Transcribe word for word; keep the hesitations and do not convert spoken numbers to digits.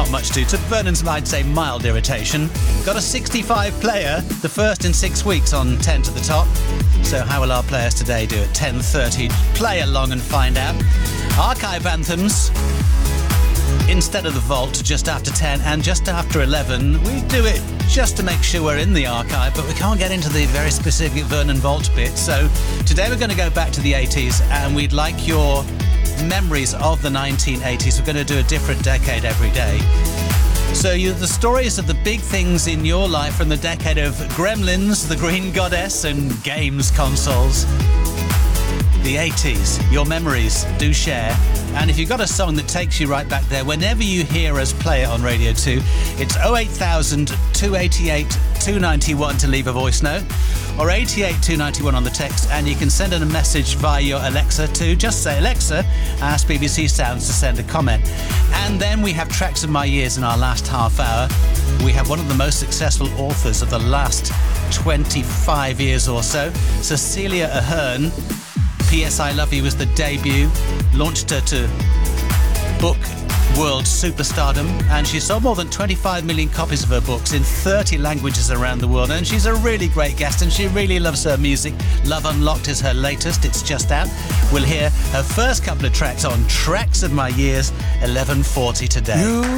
not much to. To Vernon's, I'd say, mild irritation. Got a sixty-five player, the first in six weeks on ten to the top. So how will our players today do at ten thirty? Play along and find out. Archive anthems. Instead of the vault, just after ten and just after eleven, we do it just to make sure we're in the archive, but we can't get into the very specific Vernon Vault bit. So today we're going to go back to the eighties, and we'd like your memories of the nineteen eighties. We're going to do a different decade every day. So you, the stories of the big things in your life from the decade of Gremlins, The Green Goddess, and games consoles. The eighties, your memories, do share. And if you've got a song that takes you right back there, whenever you hear us play it on Radio two, it's oh eight thousand, two eighty-eight, two ninety-one to leave a voice note, or eighty-eight, two ninety-one on the text, and you can send in a message via your Alexa to just say, Alexa, ask B B C Sounds to send a comment. And then we have Tracks of My Years in our last half hour. We have one of the most successful authors of the last twenty-five years or so, Cecilia Ahern. P S I Love You was the debut, launched her to book world superstardom, and she sold more than twenty-five million copies of her books in thirty languages around the world, and she's a really great guest, and she really loves her music. Love Unlocked is her latest, it's just out. We'll hear her first couple of tracks on Tracks of My Years, eleven forty today. You